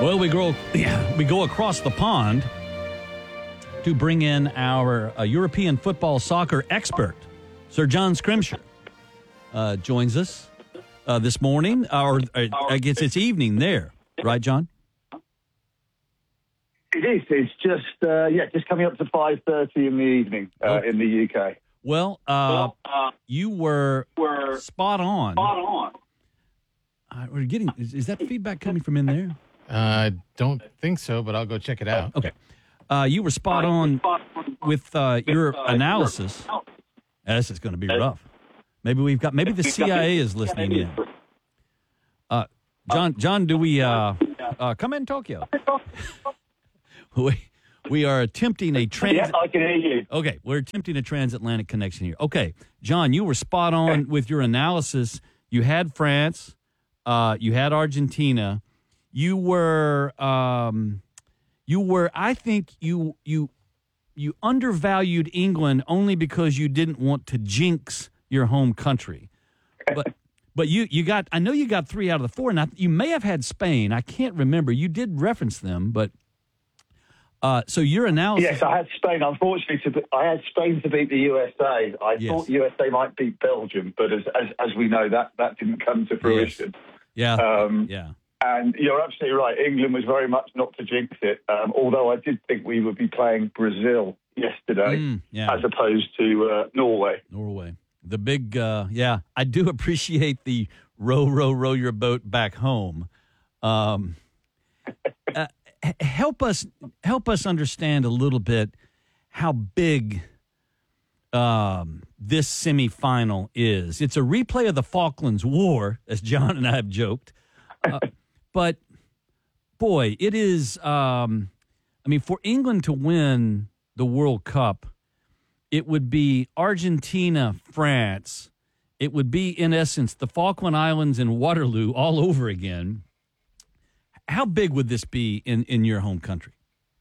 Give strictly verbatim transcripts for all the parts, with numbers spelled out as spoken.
Well, we go, we go across the pond to bring in our uh, European football soccer expert, Sir John Scrimshire, uh, joins us uh, this morning, or uh, I guess it's evening there, right, John? It is. It's just, uh, yeah, just coming up to five thirty in the evening uh, okay. in the U K. Well, uh, well uh, you were, were spot on. Spot on. Uh, we're getting, is, is that feedback coming from in there? I uh, don't think so, but I'll go check it out. Okay. Uh, you were spot on with uh, your analysis. This is going to be rough. Maybe we've got, maybe the C I A is listening in. Uh, John, John, do we, uh, uh, come in Tokyo? we, we are attempting a trans. Yeah, I can hear you. Okay, we're attempting a transatlantic connection here. Okay, John, you were spot on with your analysis. You had France, uh, you had Argentina. You were, um, you were. I think you you you undervalued England only because you didn't want to jinx your home country. But but you you got. I know you got three out of the four. Now you may have had Spain. I can't remember. You did reference them, but uh, so your analysis. Yes, I had Spain. Unfortunately, to be, I had Spain to beat the U S A. I yes. thought U S A might beat Belgium, but as as, as we know, that that didn't come to fruition. Yes. Yeah. Um, yeah. And you're absolutely right. England was very much not to jinx it, um, although I did think we would be playing Brazil yesterday mm, yeah. as opposed to uh, Norway. Norway. The big, uh, yeah, I do appreciate the row, row, row your boat back home. Um, uh, help us, help us understand a little bit how big um, this semifinal is. It's a replay of the Falklands War, as John and I have joked. Uh, But, boy, it is, um, I mean, for England to win the World Cup, it would be Argentina, France. It would be, in essence, the Falkland Islands and Waterloo all over again. How big would this be in, in your home country?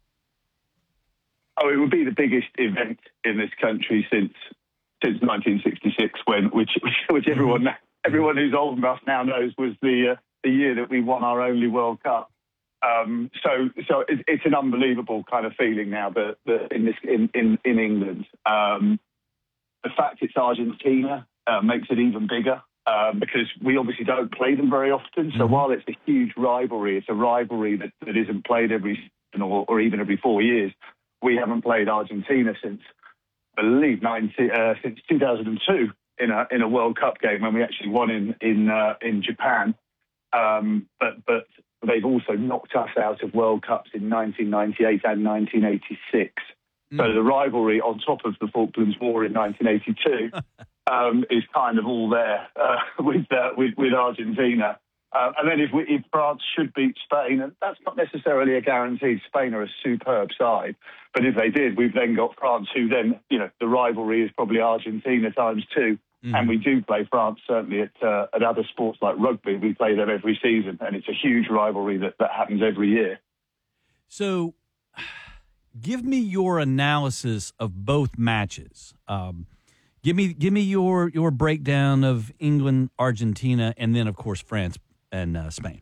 Oh, it would be the biggest event in this country since since nineteen sixty-six, when which which everyone everyone who's old enough now knows was the uh, the year that we won our only World Cup. Um, so, so it's, it's an unbelievable kind of feeling now that, that in this in in, in England. Um, the fact it's Argentina uh, makes it even bigger uh, because we obviously don't play them very often. So mm-hmm. while it's a huge rivalry, it's a rivalry that, that isn't played every season or, or even every four years. We haven't played Argentina since, I believe, ninety, uh, since two thousand two in a in a World Cup game when we actually won in in uh, in Japan. Um, but but they've also knocked us out of World Cups in nineteen ninety-eight and nineteen eighty-six. Mm. So the rivalry on top of the Falklands War in nineteen eighty-two um, is kind of all there uh, with, uh, with with Argentina. Uh, and then if, we, if France should beat Spain, and that's not necessarily a guarantee. Spain are a superb side, but if they did, we've then got France, who then, you know, the rivalry is probably Argentina times two. Mm. And we do play France, certainly at uh, at other sports like rugby. We play them every season, and it's a huge rivalry that, that happens every year. So give me your analysis of both matches. Um, give me give me your, your breakdown of England, Argentina, and then, of course, France and uh, Spain.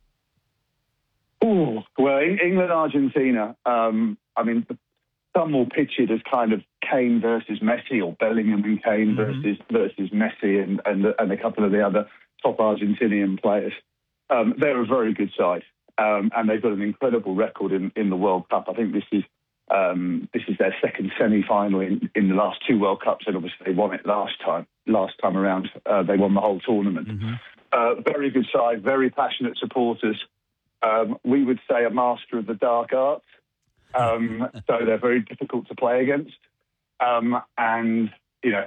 Ooh, well, England, Argentina, um, I mean, some will pitch it as kind of Kane versus Messi, or Bellingham and Kane mm-hmm. versus versus Messi and, and and a couple of the other top Argentinian players. Um, they're a very good side, um, and they've got an incredible record in, in the World Cup. I think this is um, this is their second semi-final in, in the last two World Cups, and obviously they won it last time. Last time around, uh, they won the whole tournament. Mm-hmm. Uh, very good side, very passionate supporters. Um, we would say a master of the dark arts. Um, so they're very difficult to play against. Um, and, you know,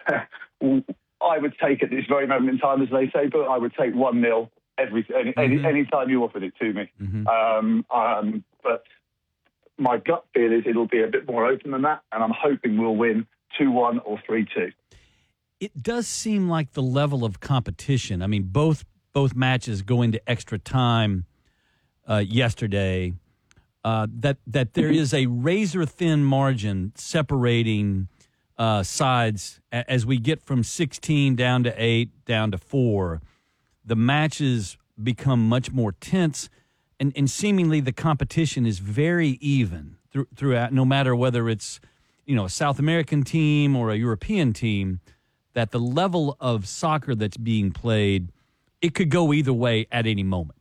I would take at this very moment in time, as they say, but I would take one nil every any, mm-hmm. any, any time you offered it to me. Mm-hmm. Um, um, but my gut feel is it'll be a bit more open than that, and I'm hoping we'll win two one or three two. It does seem like the level of competition. I mean, both both matches going to extra time uh, yesterday. Uh, that that there is a razor-thin margin separating uh, sides as we get from sixteen down to eight, down to four. The matches become much more tense, and, and seemingly the competition is very even th- throughout, no matter whether it's, you know, a South American team or a European team, that the level of soccer that's being played, it could go either way at any moment.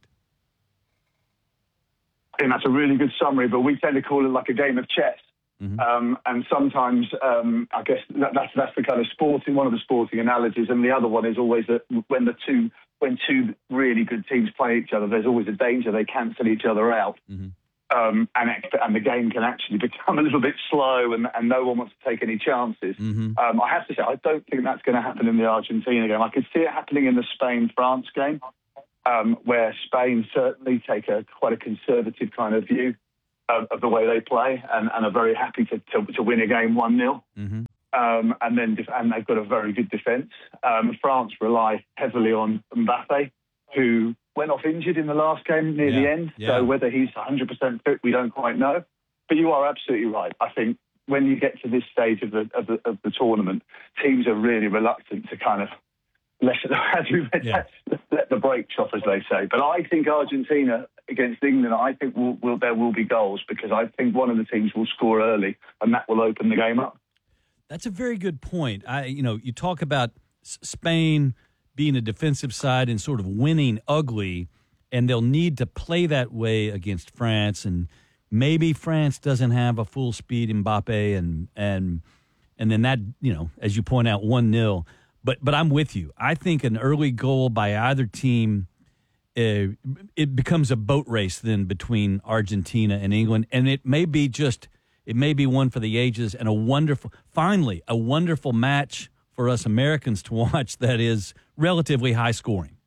I think that's a really good summary, but we tend to call it like a game of chess. Mm-hmm. Um, and sometimes, um, I guess that, that's that's the kind of sporting, one of the sporting analogies, and the other one is always that when the two when two really good teams play each other, there's always a danger they cancel each other out, mm-hmm. um, and and the game can actually become a little bit slow, and, and no one wants to take any chances. Mm-hmm. Um, I have to say, I don't think that's going to happen in the Argentina game. I could see it happening in the Spain-France game, um, where Spain certainly take a quite a conservative kind of view Of, of the way they play, and, and are very happy to, to, to win a game one nil. Mm-hmm. Um, and then def- and they've got a very good defence. Um, France rely heavily on Mbappe, who went off injured in the last game near yeah. the end. Yeah. So whether he's one hundred percent fit, we don't quite know. But you are absolutely right. I think when you get to this stage of the of the, of the tournament, teams are really reluctant to kind of let, as we yeah. let the brakes off, as they say. But I think Argentina against England, I think will, will, there will be goals, because I think one of the teams will score early, and that will open the game up. That's a very good point. I, you know, you talk about Spain being a defensive side and sort of winning ugly, and they'll need to play that way against France. And maybe France doesn't have a full speed Mbappe, and and and then that, you know, as you point out, one nil. But but I'm with you. I think an early goal by either team, uh, it becomes a boat race then between Argentina and England, and it may be just it may be one for the ages, and a wonderful, finally, a wonderful match for us Americans to watch that is relatively high scoring.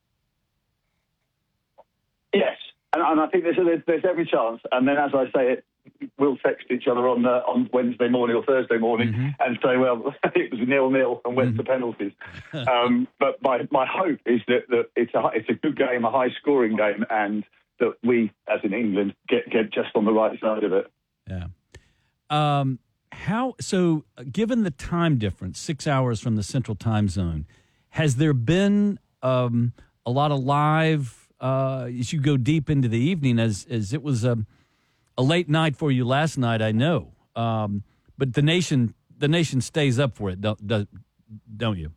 Yes, and, and I think there's, there's there's every chance. And then, as I say it, we'll text each other on uh, on Wednesday morning or Thursday morning mm-hmm. and say, well, it was nil nil and went mm-hmm. to penalties. um, but my, my hope is that, that it's a it's a good game, a high scoring game, and that we, as in England, get get just on the right side of it. Yeah. Um. How so? Given the time difference, six hours from the Central Time Zone, has there been um, a lot of live uh, as you go deep into the evening? As as it was a a late night for you last night, I know. Um, but the nation the nation stays up for it, don't don't you?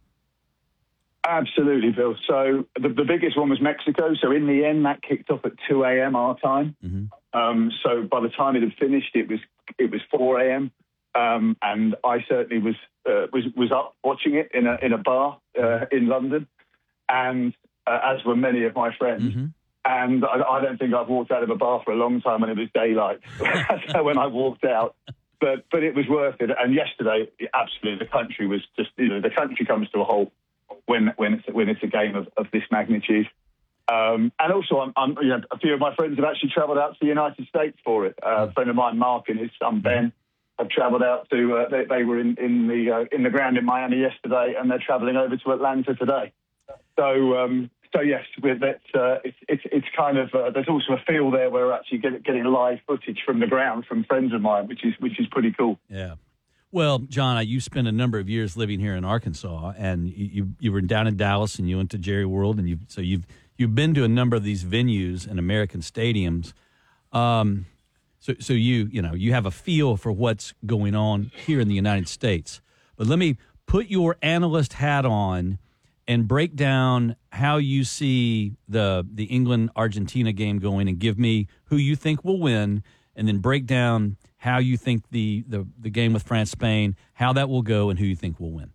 Absolutely, Bill. So the, the biggest one was Mexico. So in the end, that kicked off at two a.m. our time. Mm-hmm. Um, so by the time it had finished, it was it was four a.m. Um, and I certainly was uh, was was up watching it in a in a bar uh, in London, and uh, as were many of my friends. Mm-hmm. And I, I don't think I've walked out of a bar for a long time when it was daylight. So when I walked out, but but it was worth it. And yesterday, absolutely, the country was just, you know, the country comes to a halt when when it's when it's a game of, of this magnitude. Um, and also, I'm, I'm, you know, a few of my friends have actually travelled out to the United States for it. Uh, a friend of mine, Mark, and his son Ben, have travelled out to. Uh, they, they were in in the uh, in the ground in Miami yesterday, and they're travelling over to Atlanta today. So, um, so yes, with that, uh, it's it's it's kind of uh, there's also a feel there where we're actually get, getting live footage from the ground from friends of mine, which is which is pretty cool. Yeah. Well, John, you spent a number of years living here in Arkansas, and you you, you were down in Dallas, and you went to Jerry World, and you so you've you've been to a number of these venues and American stadiums. Um, So, so you, you know, you have a feel for what's going on here in the United States. But let me put your analyst hat on and break down how you see the the England-Argentina game going, and give me who you think will win, and then break down how you think the, the, the game with France-Spain, how that will go, and who you think will win.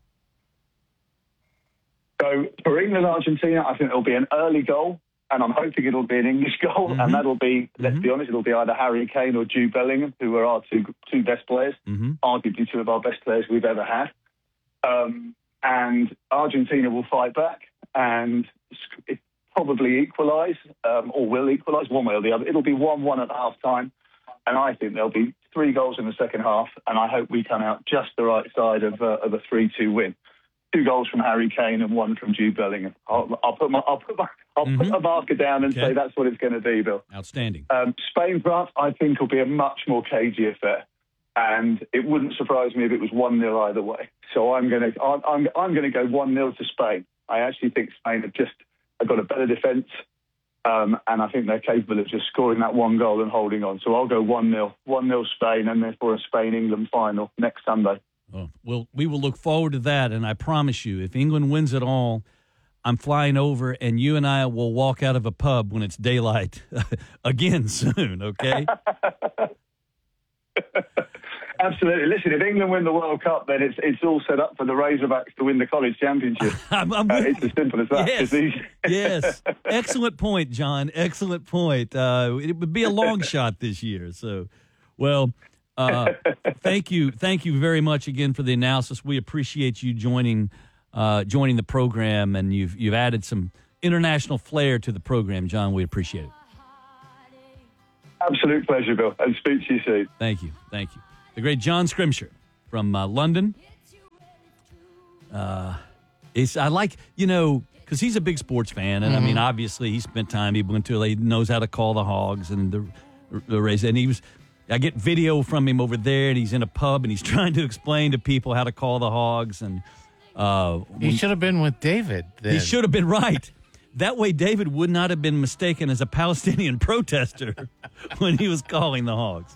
So for England-Argentina, I think it'll be an early goal. And I'm hoping it'll be an English goal, mm-hmm. and that'll be, let's mm-hmm. be honest, it'll be either Harry Kane or Jude Bellingham, who are our two two best players, mm-hmm. arguably two of our best players we've ever had. Um, and Argentina will fight back and it probably equalise, um, or will equalise one way or the other. It'll be one one at half time, and I think there'll be three goals in the second half, and I hope we come out just the right side of, uh, of a three two win. Two goals from Harry Kane and one from Jude Bellingham. I'll, I'll put my I'll put my I'll mm-hmm. put a marker down and okay. say that's what it's going to be, Bill. Outstanding. Um, Spain France, I think, will be a much more cagey affair, and it wouldn't surprise me if it was one nil either way. So I'm going to I'm I'm, I'm going to go one nil to Spain. I actually think Spain have just have got a better defence. Um, and I think they're capable of just scoring that one goal and holding on. So I'll go one nil. one nil Spain, and therefore a Spain-England final next Sunday. Oh, well, we will look forward to that, and I promise you, if England wins it all, I'm flying over, and you and I will walk out of a pub when it's daylight again soon, okay? Absolutely. Listen, if England win the World Cup, then it's it's all set up for the Razorbacks to win the college championship. I'm, I'm uh, it's as simple as that. Yes, These... yes. Excellent point, John. Excellent point. Uh, it would be a long shot this year. So, well, uh, thank you, thank you very much again for the analysis. We appreciate you joining uh, joining the program, and you've you've added some international flair to the program, John. We appreciate it. Absolute pleasure, Bill, and speak to you soon. Thank you, thank you. The great John Scrimshire from uh, London. Uh, it's, I like, you know, because he's a big sports fan. And, mm-hmm. I mean, obviously, he spent time. He went to, he knows how to call the Hogs and the, the race. And he was, I get video from him over there, and he's in a pub, and he's trying to explain to people how to call the Hogs. And uh, He should have been with David then. He should have been right. That way, David would not have been mistaken as a Palestinian protester when he was calling the Hogs.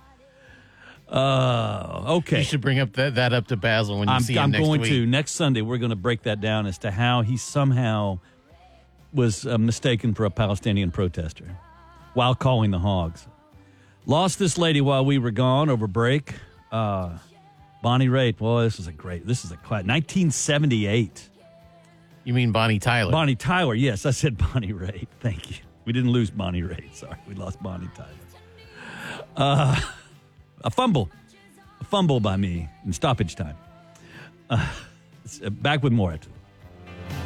Uh, okay. You should bring up that, that up to Basil when you I'm, see him I'm next going week. to. Next Sunday, we're going to break that down as to how he somehow was uh, mistaken for a Palestinian protester while calling the Hogs. Lost this lady while we were gone over break. Uh, Bonnie Raitt. Well, this is a great, this is a class. nineteen seventy-eight. You mean Bonnie Tyler? Bonnie Tyler, yes. I said Bonnie Raitt. Thank you. We didn't lose Bonnie Raitt. Sorry, we lost Bonnie Tyler. Uh... A fumble. A fumble by me in stoppage time. Uh, back with more after